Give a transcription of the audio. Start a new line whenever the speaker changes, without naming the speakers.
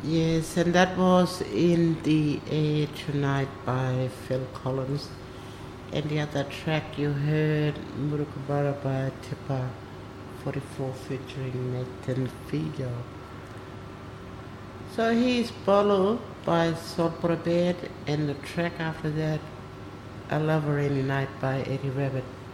Yes, and that was in the air tonight by Phil Collins. And the other track you heard, Murukabara by Tipa 44 featuring Nathan Filho. So he's followed by Sol Bed, and the track after that, A Love Rainy Night by Eddie Rabbit.